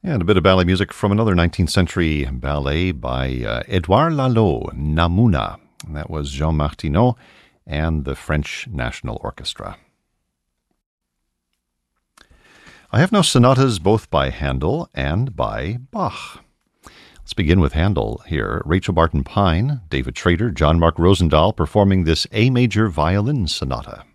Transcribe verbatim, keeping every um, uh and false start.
And a bit of ballet music from another nineteenth century ballet by uh, Edouard Lalo, Namuna. And that was Jean Martineau and the French National Orchestra. I have now sonatas both by Handel and by Bach. Let's begin with Handel here. Rachel Barton Pine, David Trader, John Mark Rosendahl performing this A major violin sonata.